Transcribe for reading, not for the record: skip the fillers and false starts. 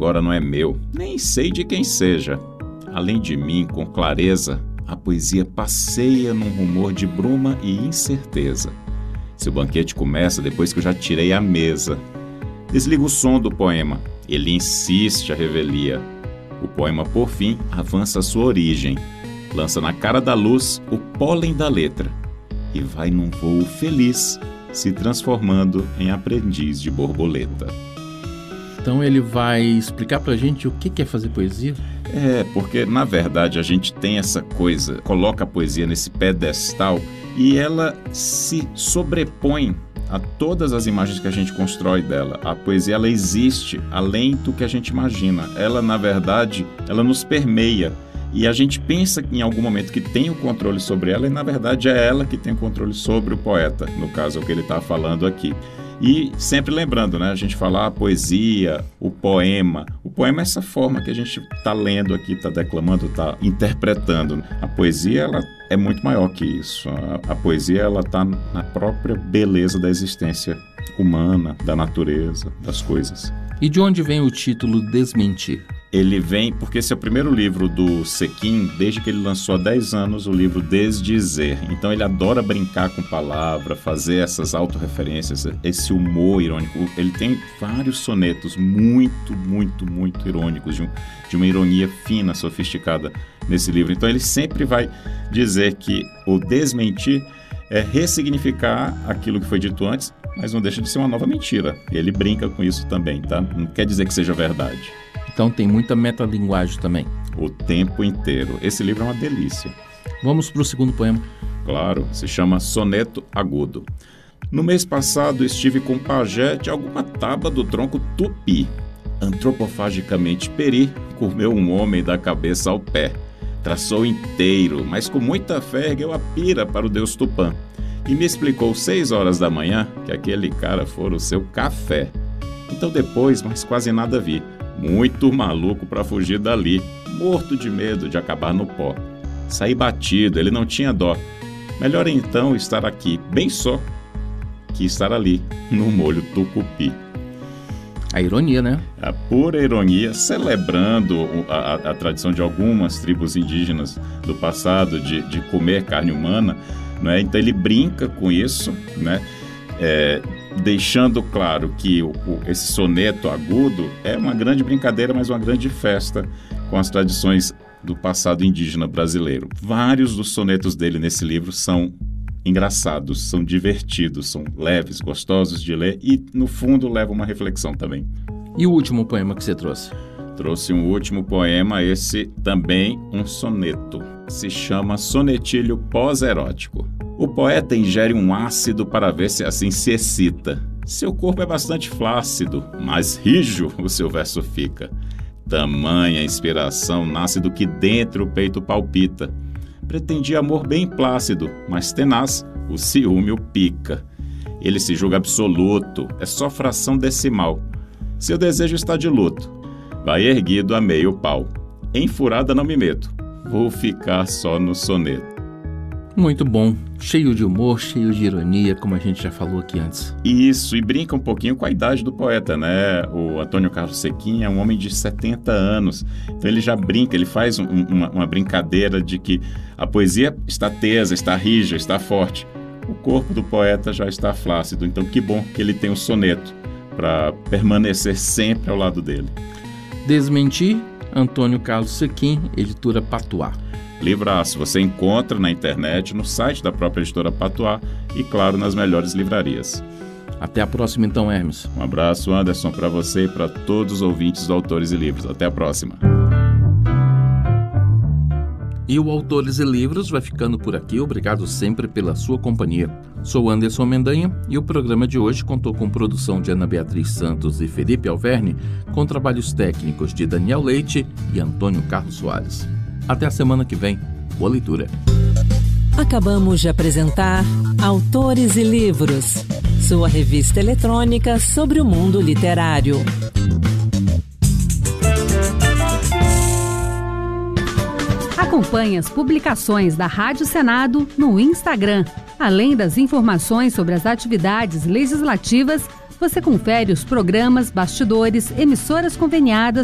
agora não é meu, nem sei de quem seja. Além de mim, com clareza, a poesia passeia num rumor de bruma e incerteza. Seu banquete começa depois que eu já tirei a mesa. Desliga o som do poema, ele insiste a revelia. O poema, por fim, avança a sua origem, lança na cara da luz o pólen da letra e vai num voo feliz, se transformando em aprendiz de borboleta. Então ele vai explicar pra gente o que é fazer poesia? Porque na verdade a gente tem essa coisa, coloca a poesia nesse pedestal e ela se sobrepõe a todas as imagens que a gente constrói dela. A poesia, ela existe além do que a gente imagina. Ela, na verdade, ela nos permeia. E a gente pensa em algum momento que tem o controle sobre ela e, na verdade, é ela que tem o controle sobre o poeta. No caso, é o que ele está falando aqui. E sempre lembrando, né? A gente fala a poesia, o poema. O poema é essa forma que a gente está lendo aqui, está declamando, está interpretando. A poesia, ela é muito maior que isso. A poesia, ela está na própria beleza da existência humana, da natureza, das coisas. E de onde vem o título Desmentir? Ele vem porque esse é o primeiro livro do Sequin, desde que ele lançou há 10 anos o livro Desdizer. Então ele adora brincar com palavra, fazer essas autorreferências, esse humor irônico. Ele tem vários sonetos muito, muito, muito irônicos, de uma ironia fina, sofisticada nesse livro. Então ele sempre vai dizer que o desmentir é ressignificar aquilo que foi dito antes, mas não deixa de ser uma nova mentira. E ele brinca com isso também, tá? Não quer dizer que seja verdade. Então tem muita metalinguagem também. O tempo inteiro. Esse livro é uma delícia. Vamos para o segundo poema. Claro, se chama Soneto Agudo. No mês passado estive com o pajé de alguma taba do tronco tupi. Antropofagicamente peri, comeu um homem da cabeça ao pé. Traçou inteiro, mas com muita fé ergueu a pira para o deus Tupã. E me explicou 6 horas da manhã que aquele cara fora o seu café. Então depois, mas quase nada vi. Muito maluco para fugir dali, morto de medo de acabar no pó. Saí batido, ele não tinha dó. Melhor então estar aqui, bem só, que estar ali, no molho tucupi. A ironia, né? A pura ironia, celebrando a tradição de algumas tribos indígenas do passado de comer carne humana, né? Então ele brinca com isso, né? Deixando claro que esse soneto agudo é uma grande brincadeira, mas uma grande festa com as tradições do passado indígena brasileiro. Vários dos sonetos dele nesse livro são engraçados, são divertidos, são leves, gostosos de ler e, no fundo, levam uma reflexão também. E o último poema que você trouxe? Trouxe um último poema, esse também um soneto. Se chama Sonetilho Pós-Erótico. O poeta ingere um ácido para ver se assim se excita. Seu corpo é bastante flácido, mas rijo o seu verso fica. Tamanha inspiração nasce do que dentro o peito palpita. Pretendia amor bem plácido, mas tenaz, o ciúme o pica. Ele se julga absoluto, é só fração decimal. Seu desejo está de luto, vai erguido a meio pau. Em furada não me meto, vou ficar só no soneto. Muito bom, cheio de humor, cheio de ironia, como a gente já falou aqui antes. Isso, e brinca um pouquinho com a idade do poeta, né? O Antônio Carlos Sequin é um homem de 70 anos, então ele já brinca, ele faz uma brincadeira de que a poesia está tesa, está rija, está forte. O corpo do poeta já está flácido, então que bom que ele tem um soneto para permanecer sempre ao lado dele. Desmentir, Antônio Carlos Sequin, editora Patuá. Livraço, você encontra na internet, no site da própria editora Patuá e, claro, nas melhores livrarias. Até a próxima então, Hermes. Um abraço, Anderson, para você e para todos os ouvintes do Autores e Livros. Até a próxima. E o Autores e Livros vai ficando por aqui. Obrigado sempre pela sua companhia. Sou Anderson Mendanha e o programa de hoje contou com produção de Ana Beatriz Santos e Felipe Alverne, com trabalhos técnicos de Daniel Leite e Antônio Carlos Soares. Até a semana que vem. Boa leitura. Acabamos de apresentar Autores e Livros, sua revista eletrônica sobre o mundo literário. Acompanhe as publicações da Rádio Senado no Instagram. Além das informações sobre as atividades legislativas, você confere os programas, bastidores, emissoras conveniadas